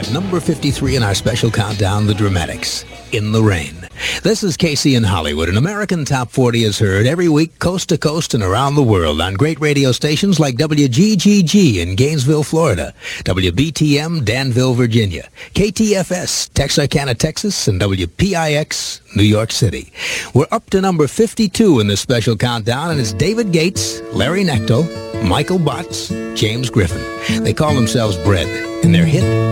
at number 53 in our special countdown, The Dramatics, In the Rain. This is Casey in Hollywood. An American Top 40 is heard every week coast to coast and around the world on great radio stations like WGGG in Gainesville, Florida, WBTM, Danville, Virginia, KTFS, Texarkana, Texas, and WPIX, New York City. We're up to number 52 in this special countdown, and it's David Gates, Larry Necto, Michael Botts, James Griffin. They call themselves Bread, and their hit